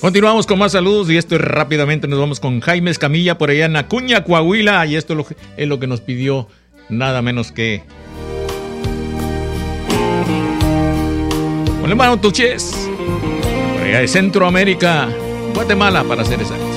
Continuamos con más saludos y esto es rápidamente, nos vamos con Jaime Escamilla por allá en Acuña, Coahuila, y esto es lo que nos pidió nada menos que con el hermano Tuches, por allá de Centroamérica, Guatemala para ser exactos.